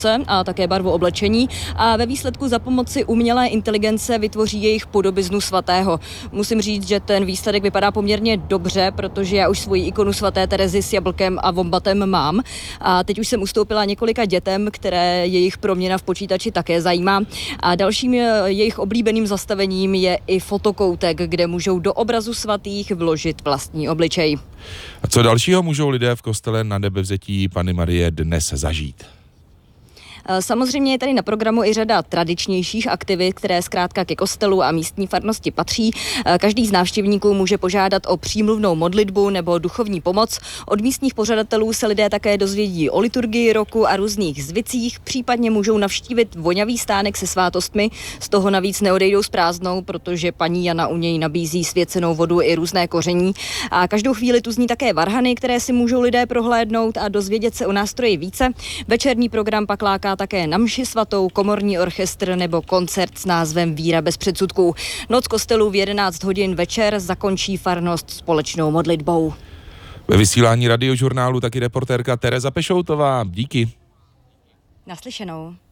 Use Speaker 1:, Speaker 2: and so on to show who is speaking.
Speaker 1: a také barvu oblečení a ve výsledku za pomoci umělé inteligence vytvoří jejich podobiznu svatého. Musím říct, že ten výsledek vypadá poměrně dobře, protože já už svoji ikonu svaté Terezy s jablkem a vombatem mám a teď už jsem ustoupila několika dětem, které jejich proměna v počítači také zajímá. A dalším jejich oblíbeným zastavením je i fotokoutek, kde můžou do obrazu svatých vložit vlastní obličej.
Speaker 2: A co dalšího můžou lidé v kostele Na Nebevzetí Panny Marie dnes zažít?
Speaker 1: Samozřejmě je tady na programu i řada tradičnějších aktivit, které zkrátka ke kostelu a místní farnosti patří. Každý z návštěvníků může požádat o přímluvnou modlitbu nebo duchovní pomoc. Od místních pořadatelů se lidé také dozvědí o liturgii roku a různých zvicích, případně můžou navštívit voňavý stánek se svátostmi. Z toho navíc neodejdou s prázdnou, protože paní Jana u něj nabízí svěcenou vodu i různé koření. A každou chvíli tu zní také varhany, které si můžou lidé prohlédnout a dozvědět se o nástroji více. Večerní program pak láká také na mši svatou, komorní orchestr nebo koncert s názvem Víra bez předsudků. Noc kostelů v 11 hodin večer zakončí farnost společnou modlitbou.
Speaker 2: Ve vysílání radiožurnálu taky reportérka Tereza Pešoutová. Díky.
Speaker 1: Naslyšenou.